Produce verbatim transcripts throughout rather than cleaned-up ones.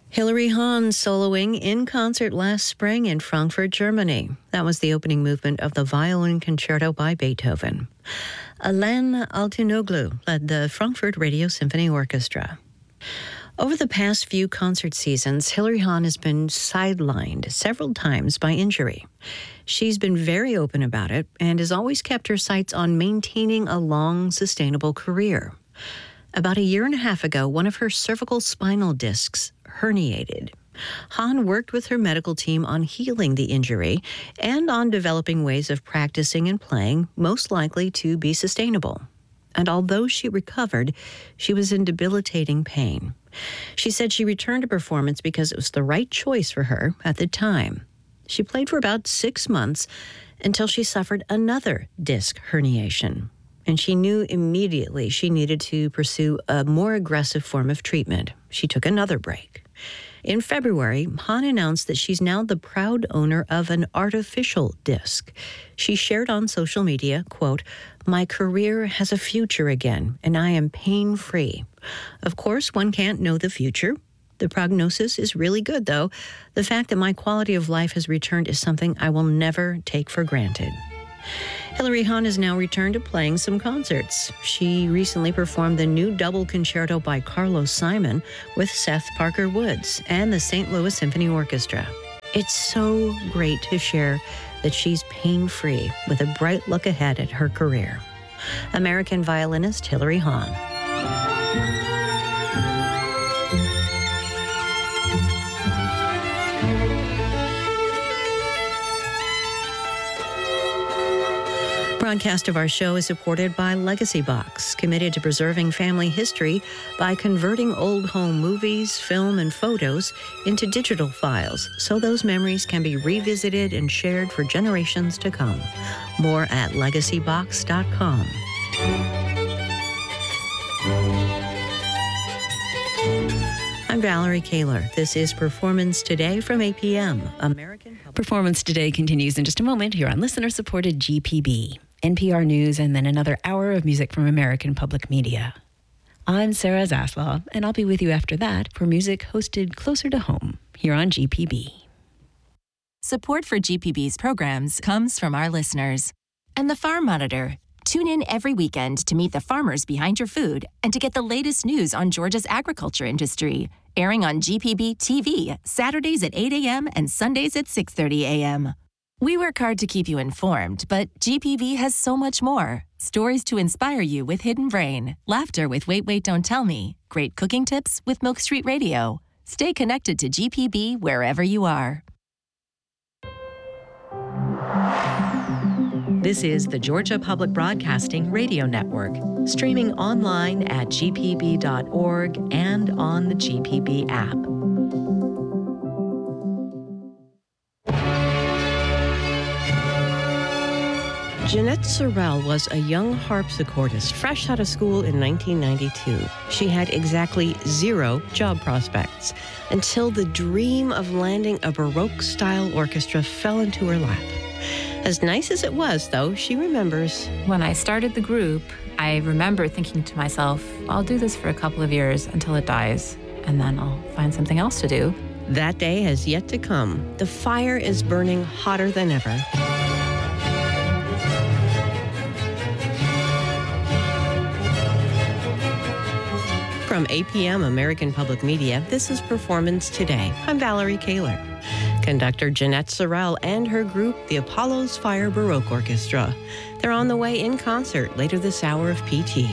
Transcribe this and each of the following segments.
Hilary Hahn soloing in concert last spring in Frankfurt, Germany. That was the opening movement of the Violin Concerto by Beethoven. Alain Altinoglu led the Frankfurt Radio Symphony Orchestra. Over the past few concert seasons, Hilary Hahn has been sidelined several times by injury. She's been very open about it and has always kept her sights on maintaining a long, sustainable career. About a year and a half ago, one of her cervical spinal discs herniated. Hahn worked with her medical team on healing the injury and on developing ways of practicing and playing, most likely to be sustainable. And although she recovered, she was in debilitating pain. She said she returned to performance because it was the right choice for her at the time. She played for about six months until she suffered another disc herniation. And she knew immediately she needed to pursue a more aggressive form of treatment. She took another break. In February, Hahn announced that she's now the proud owner of an artificial disc. She shared on social media, quote, "My career has a future again, and I am pain-free." Of course, one can't know the future. The prognosis is really good, though. The fact that my quality of life has returned is something I will never take for granted. Hilary Hahn has now returned to playing some concerts. She recently performed the new double concerto by Carlos Simon with Seth Parker Woods and the Saint Louis Symphony Orchestra. It's so great to share that she's pain-free with a bright look ahead at her career. American violinist Hilary Hahn. Broadcast of our show is supported by Legacy Box, committed to preserving family history by converting old home movies, film, and photos into digital files so those memories can be revisited and shared for generations to come. More at legacy box dot com. I'm Valerie Kaler. This is Performance Today from A P M. American Public Performance Today continues in just a moment here on listener-supported G P B. N P R News, and then another hour of music from American Public Media. I'm Sarah Zaslav, and I'll be with you after that for music hosted closer to home here on G P B. Support for G P B's programs comes from our listeners. And the Farm Monitor. Tune in every weekend to meet the farmers behind your food and to get the latest news on Georgia's agriculture industry. Airing on G P B T V, Saturdays at eight a.m. and Sundays at six thirty a.m. We work hard to keep you informed, but G P B has so much more. Stories to inspire you with Hidden Brain, laughter with Wait, Wait, Don't Tell Me, great cooking tips with Milk Street Radio. Stay connected to G P B wherever you are. This is the Georgia Public Broadcasting Radio Network, streaming online at g p b dot org and on the G P B app. Jeanette Sorrell was a young harpsichordist fresh out of school in nineteen ninety-two. She had exactly zero job prospects until the dream of landing a Baroque-style orchestra fell into her lap. As nice as it was, though, she remembers. When I started the group, I remember thinking to myself, I'll do this for a couple of years until it dies, and then I'll find something else to do. That day has yet to come. The fire is burning hotter than ever. From A P M American Public Media, this is Performance Today. I'm Valerie Kaler. Conductor Jeanette Sorrell and her group, the Apollo's Fire Baroque Orchestra. They're on the way in concert later this hour of P T.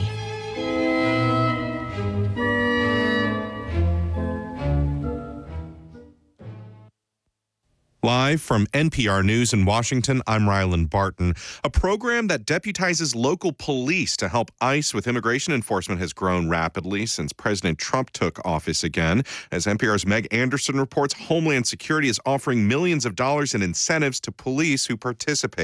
Live from N P R News in Washington, I'm Ryland Barton. A program that deputizes local police to help ICE with immigration enforcement has grown rapidly since President Trump took office again. As N P R's Meg Anderson reports, Homeland Security is offering millions of dollars in incentives to police who participate.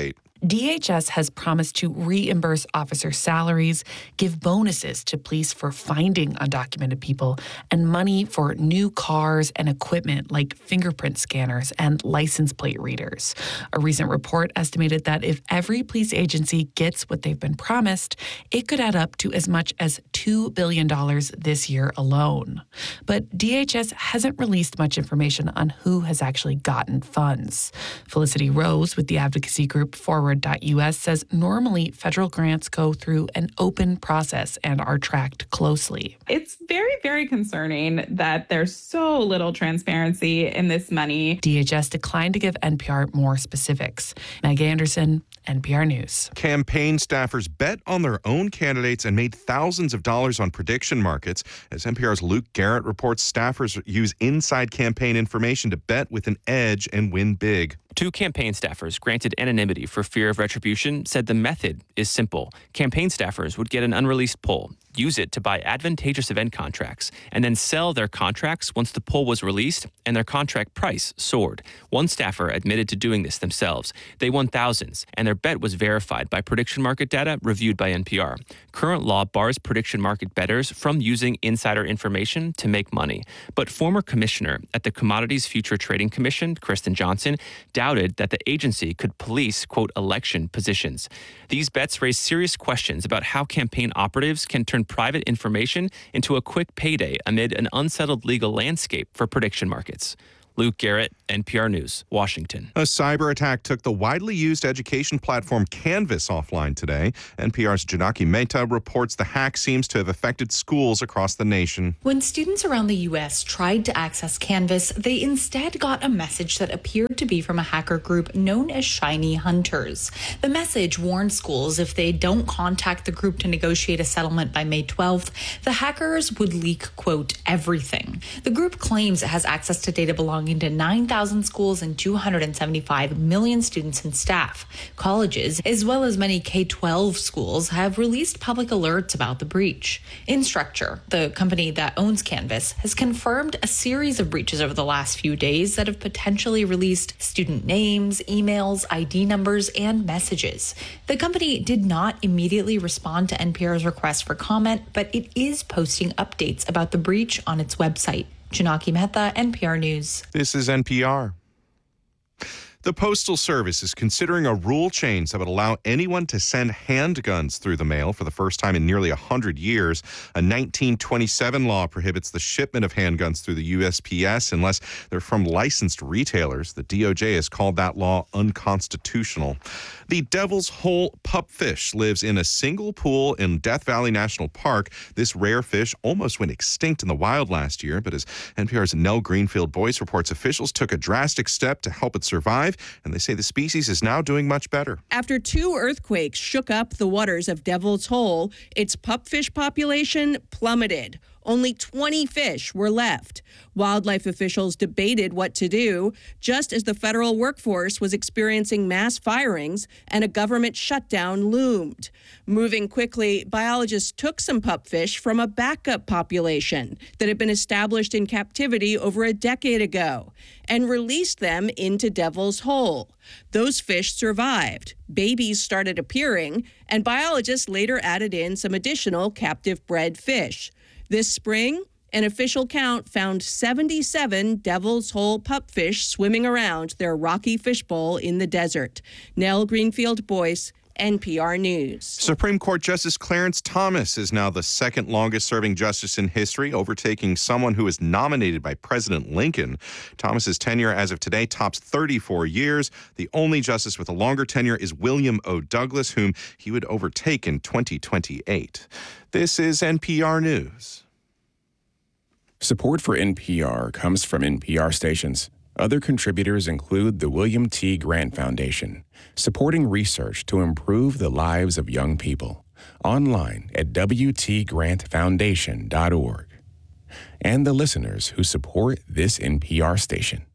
D H S has promised to reimburse officer salaries, give bonuses to police for finding undocumented people, and money for new cars and equipment like fingerprint scanners and license plate readers. A recent report estimated that if every police agency gets what they've been promised, it could add up to as much as two billion dollars this year alone. But D H S hasn't released much information on who has actually gotten funds. Felicity Rose with the advocacy group Forward dot U S says normally federal grants go through an open process and are tracked closely. It's very, very concerning that there's so little transparency in this money. D H S declined to give N P R more specifics. Meg Anderson, N P R News. Campaign staffers bet on their own candidates and made thousands of dollars on prediction markets. As N P R's Luke Garrett reports, staffers use inside campaign information to bet with an edge and win big. Two campaign staffers granted anonymity for fear of retribution said the method is simple. Campaign staffers would get an unreleased poll, use it to buy advantageous event contracts, and then sell their contracts once the poll was released and their contract price soared. One staffer admitted to doing this themselves. They won thousands, and their bet was verified by prediction market data reviewed by N P R. Current law bars prediction market bettors from using insider information to make money. But former commissioner at the Commodities Future Trading Commission, Kristen Johnson, doubted that the agency could police, quote, election positions. These bets raise serious questions about how campaign operatives can turn private information into a quick payday amid an unsettled legal landscape for prediction markets. Luke Garrett, N P R News, Washington. A cyber attack took the widely used education platform Canvas offline today. N P R's Janaki Mehta reports the hack seems to have affected schools across the nation. When students around the U S tried to access Canvas, they instead got a message that appeared to be from a hacker group known as Shiny Hunters. The message warned schools if they don't contact the group to negotiate a settlement by May twelfth, the hackers would leak, quote, everything. The group claims it has access to data belonging to nine thousand schools and two hundred seventy-five million students and staff. Colleges, as well as many K twelve schools, have released public alerts about the breach. Instructure, the company that owns Canvas, has confirmed a series of breaches over the last few days that have potentially released student names, emails, I D numbers, and messages. The company did not immediately respond to N P R's request for comment, but it is posting updates about the breach on its website. Janaki Mehta, N P R News. This is N P R. The Postal Service is considering a rule change that would allow anyone to send handguns through the mail for the first time in nearly one hundred years. A nineteen twenty-seven law prohibits the shipment of handguns through the U S P S unless they're from licensed retailers. The D O J has called that law unconstitutional. The Devil's Hole pupfish lives in a single pool in Death Valley National Park. This rare fish almost went extinct in the wild last year, but as N P R's Nell Greenfield-Boyce reports, officials took a drastic step to help it survive, and they say the species is now doing much better. After two earthquakes shook up the waters of Devil's Hole, its pupfish population plummeted. Only twenty fish were left. Wildlife officials debated what to do, just as the federal workforce was experiencing mass firings and a government shutdown loomed. Moving quickly, biologists took some pupfish from a backup population that had been established in captivity over a decade ago and released them into Devil's Hole. Those fish survived. Babies started appearing, and biologists later added in some additional captive bred fish. This spring, an official count found seventy-seven Devil's Hole pupfish swimming around their rocky fishbowl in the desert. Nell Greenfield-Boyce, N P R News. Supreme Court Justice Clarence Thomas is now the second longest-serving justice in history, overtaking someone who was nominated by President Lincoln. Thomas's tenure as of today tops thirty-four years. The only justice with a longer tenure is William O. Douglas, whom he would overtake in twenty twenty-eight. This is N P R News. Support for N P R comes from N P R stations. Other contributors include the William T. Grant Foundation, supporting research to improve the lives of young people. Online at w t grant foundation dot org. And the listeners who support this N P R station.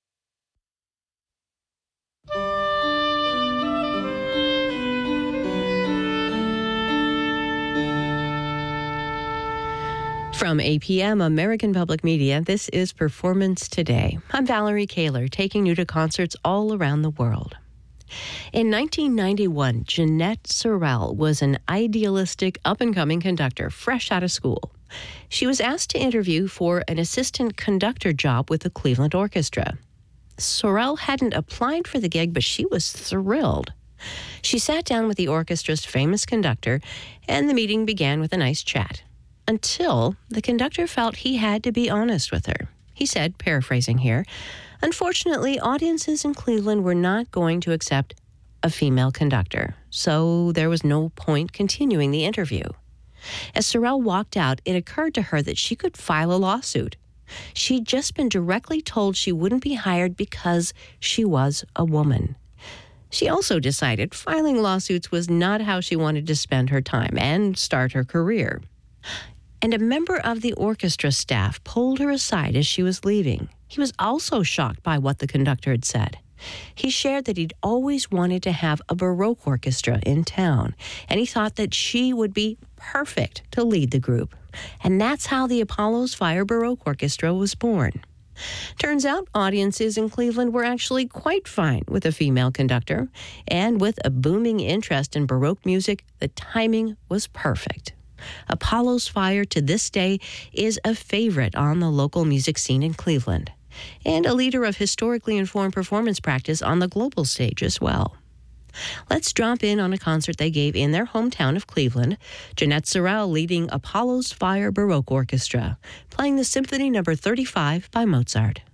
From A P M, American Public Media, this is Performance Today. I'm Valerie Kaler, taking you to concerts all around the world. In nineteen ninety-one, Jeanette Sorrell was an idealistic, up-and-coming conductor fresh out of school. She was asked to interview for an assistant conductor job with the Cleveland Orchestra. Sorrell hadn't applied for the gig, but she was thrilled. She sat down with the orchestra's famous conductor, and the meeting began with a nice chat. Until the conductor felt he had to be honest with her. He said, paraphrasing here, "Unfortunately, audiences in Cleveland were not going to accept a female conductor, so there was no point continuing the interview." As Sorrell walked out, it occurred to her that she could file a lawsuit. She'd just been directly told she wouldn't be hired because she was a woman. She also decided filing lawsuits was not how she wanted to spend her time and start her career. And a member of the orchestra staff pulled her aside as she was leaving. He was also shocked by what the conductor had said. He shared that he'd always wanted to have a Baroque orchestra in town, and he thought that she would be perfect to lead the group. And that's how the Apollo's Fire Baroque Orchestra was born. Turns out audiences in Cleveland were actually quite fine with a female conductor, and with a booming interest in Baroque music, the timing was perfect. Apollo's Fire to this day is a favorite on the local music scene in Cleveland, and a leader of historically informed performance practice on the global stage as well. Let's drop in on a concert they gave in their hometown of Cleveland, Jeanette Sorrell leading Apollo's Fire Baroque Orchestra, playing the Symphony Number thirty-five by Mozart.